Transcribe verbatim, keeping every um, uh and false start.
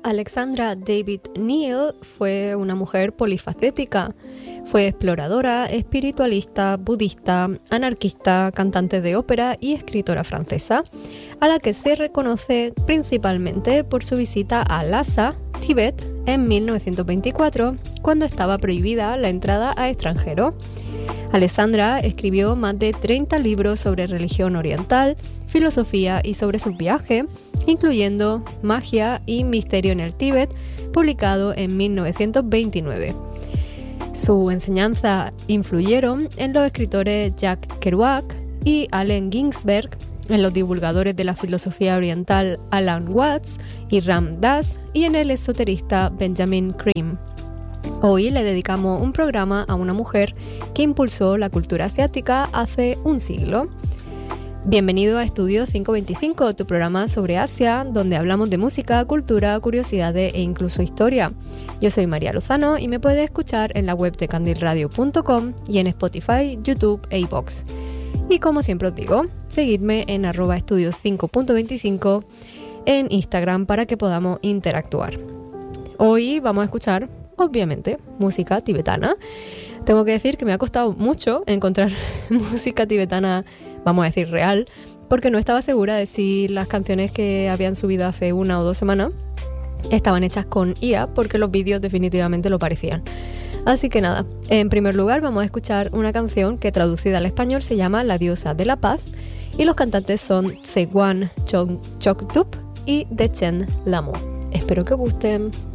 Alexandra David Néel fue una mujer polifacética. Fue exploradora, espiritualista, budista, anarquista, cantante de ópera y escritora francesa, a la que se reconoce principalmente por su visita a Lhasa, Tíbet, en mil novecientos veinticuatro, cuando estaba prohibida la entrada a extranjeros. Alexandra escribió más de treinta libros sobre religión oriental, filosofía y sobre sus viajes, incluyendo Magia y Misterio en el Tíbet, publicado en mil novecientos veintinueve. Su enseñanza influyeron en los escritores Jack Kerouac y Allen Ginsberg, en los divulgadores de la filosofía oriental Alan Watts y Ram Dass y en el esoterista Benjamin Creme. Hoy le dedicamos un programa a una mujer que impulsó la cultura asiática hace un siglo. Bienvenido a Estudio quinientos veinticinco, tu programa sobre Asia, donde hablamos de música, cultura, curiosidades e incluso historia. Yo soy María Lozano y me puedes escuchar en la web de candil radio punto com y en Spotify, YouTube e iVoox. Y como siempre os digo, seguidme en arroba estudio cinco punto veinticinco en Instagram para que podamos interactuar. Hoy vamos a escuchar, obviamente, música tibetana. Tengo que decir que me ha costado mucho encontrar música tibetana, vamos a decir real, porque no estaba segura de si las canciones que habían subido hace una o dos semanas estaban hechas con I A, porque los vídeos definitivamente lo parecían. Así que nada, en primer lugar vamos a escuchar una canción que traducida al español se llama La diosa de la paz y los cantantes son Tsewan Choktup y Dechen Lamo. Espero que os gusten.